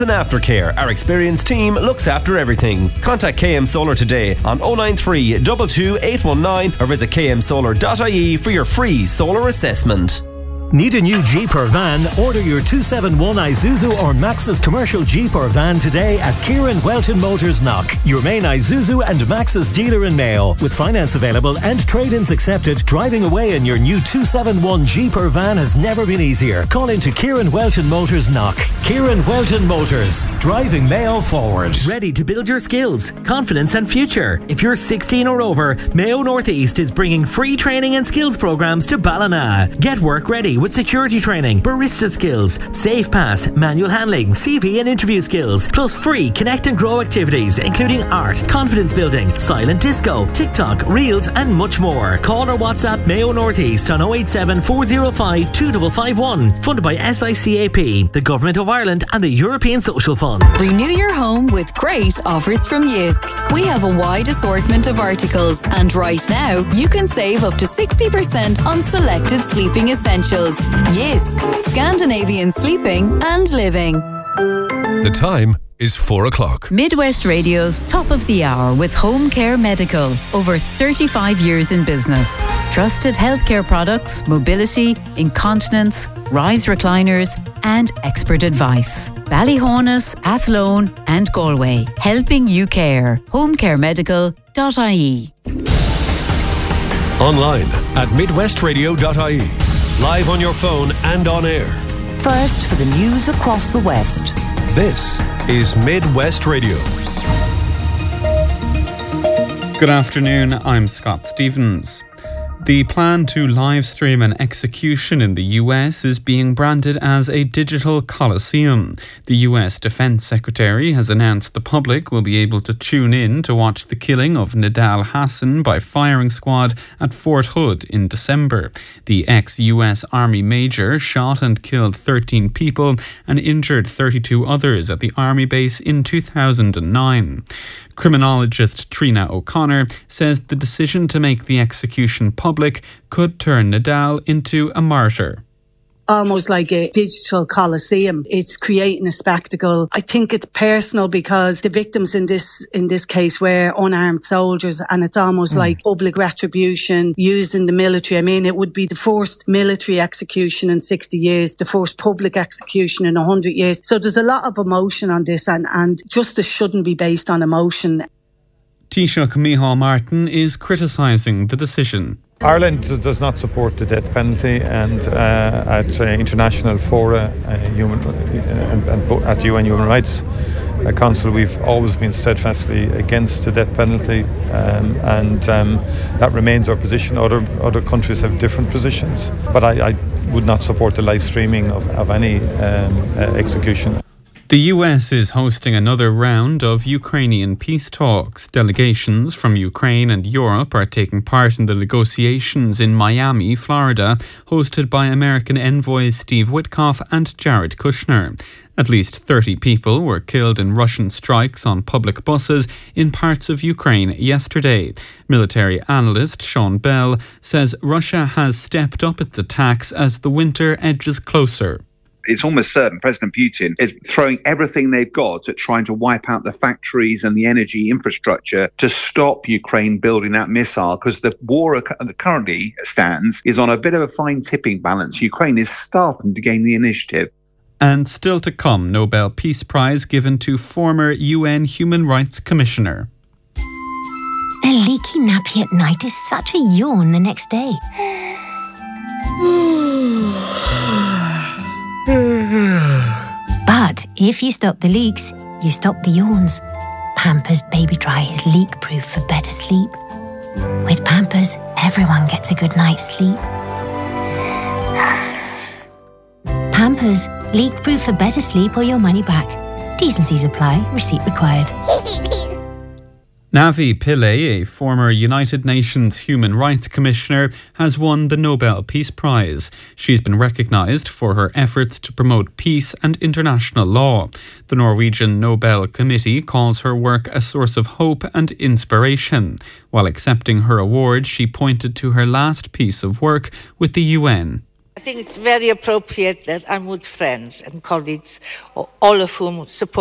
and aftercare. Our experienced team looks after everything. Contact KM Solar today on 093 22 819 or visit kmsolar.ie for your free solar assessment. Need a new Jeep or van? Order your 271 Isuzu or Maxus commercial Jeep or van today at Kieran Welton Motors Knock, your main Isuzu and Maxus dealer in Mayo. With finance available and trade-ins accepted, driving away in your new 271 Jeep or van has never been easier. Call into Kieran Welton Motors Knock. Kieran Welton Motors, driving Mayo forward. Ready to build your skills, confidence and future? If you're 16 or over, Mayo North East is bringing free training and skills programs to Ballina. Get work ready with security training, barista skills, safe pass, manual handling, CV and interview skills, plus free connect and grow activities including art, confidence building, silent disco, TikTok, reels and much more. Call or WhatsApp Mayo North East on 087 405 2551. Funded by SICAP, the Government of Ireland and the European Social Fund. Renew your home with great offers from Jysk. We have a wide assortment of articles and right now you can save up to 60% on selected sleeping essentials. Jysk, Scandinavian sleeping and living. The time is 4 o'clock. Midwest Radio's Top of the Hour with Home Care Medical. Over 35 years in business. Trusted healthcare products, mobility, incontinence, rise recliners and expert advice. Ballyhonus, Athlone and Galway. Helping you care. homecaremedical.ie. Online at midwestradio.ie. Live on your phone and on air. First for the news across the West. This is Midwest Radio. Good afternoon, I'm Scott Stevens. The plan to live stream an execution in the US is being branded as a digital coliseum. The US Defense Secretary has announced the public will be able to tune in to watch the killing of Nidal Hassan by firing squad at Fort Hood in December. The ex-US Army major shot and killed 13 people and injured 32 others at the Army base in 2009. Criminologist Trina O'Connor says the decision to make the execution public could turn Nidal into a martyr. Almost like a digital coliseum. It's creating a spectacle. I think it's personal because the victims in this case were unarmed soldiers, and it's almost like public retribution used in the military. I mean, it would be the first military execution in 60 years, the first public execution in 100 years. So there's a lot of emotion on this, and justice shouldn't be based on emotion. Taoiseach Micheál Martin is criticising the decision. Ireland does not support the death penalty, and at international fora and at UN Human Rights Council we've always been steadfastly against the death penalty, and that remains our position. Other countries have different positions, but I would not support the live streaming of any execution. The US is hosting another round of Ukrainian peace talks. Delegations from Ukraine and Europe are taking part in the negotiations in Miami, Florida, hosted by American envoys Steve Witkoff and Jared Kushner. At least 30 people were killed in Russian strikes on public buses in parts of Ukraine yesterday. Military analyst Sean Bell says Russia has stepped up its attacks as the winter edges closer. It's almost certain President Putin is throwing everything they've got at trying to wipe out the factories and the energy infrastructure to stop Ukraine building that missile, because the war that currently stands is on a bit of a fine tipping balance. Ukraine is starting to gain the initiative. And still to come, Nobel Peace Prize given to former UN Human Rights Commissioner. A leaky nappy at night is such a yawn the next day. But if you stop the leaks, you stop the yawns. Pampers Baby Dry is leak-proof for better sleep. With Pampers, everyone gets a good night's sleep. Pampers, leak-proof for better sleep or your money back. T&Cs apply. Receipt required. Navi Pillay, a former United Nations Human Rights Commissioner, has won the Nobel Peace Prize. She's been recognised for her efforts to promote peace and international law. The Norwegian Nobel Committee calls her work a source of hope and inspiration. While accepting her award, she pointed to her last piece of work with the UN. I think it's very appropriate that I'm with friends and colleagues, all of whom support